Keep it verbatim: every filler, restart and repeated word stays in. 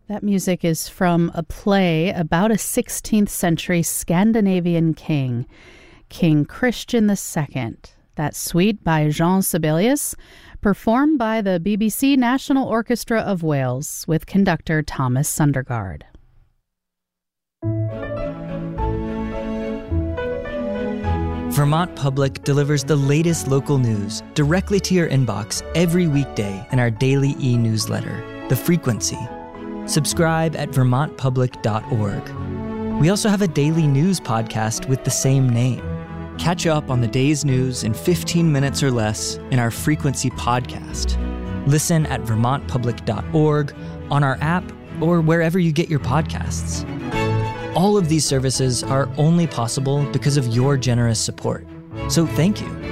That music is from a play about a sixteenth century Scandinavian king, King Christian the Second. That suite by Jean Sibelius, performed by the B B C National Orchestra of Wales with conductor Thomas Sundergaard. Vermont Public delivers the latest local news directly to your inbox every weekday in our daily e-newsletter, The Frequency. Subscribe at vermont public dot org. We also have a daily news podcast with the same name. Catch up on the day's news in fifteen minutes or less in our Frequency podcast. Listen at vermont public dot org, on our app, or wherever you get your podcasts. All of these services are only possible because of your generous support. So thank you.